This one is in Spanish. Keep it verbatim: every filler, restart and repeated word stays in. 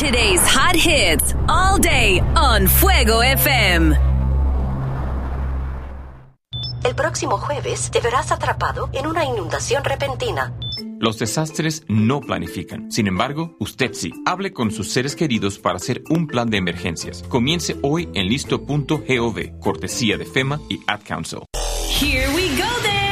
Today's hot hits all day on Fuego F M. El próximo jueves te verás atrapado en una inundación repentina. Los desastres no planifican. Sin embargo, usted sí. Hable con sus seres queridos para hacer un plan de emergencias. Comience hoy en listo punto gov, cortesía de FEMA y Ad Council. Here we go then.